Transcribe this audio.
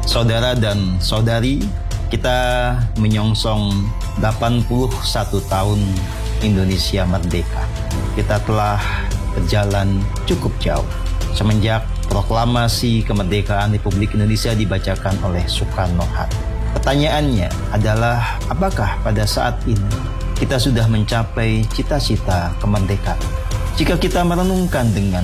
Saudara dan saudari, kita menyongsong 81 tahun Indonesia merdeka. Kita telah berjalan cukup jauh semenjak proklamasi kemerdekaan Republik Indonesia dibacakan oleh Soekarno-Hatta. Pertanyaannya adalah, apakah pada saat ini kita sudah mencapai cita-cita kemerdekaan? Jika kita merenungkan dengan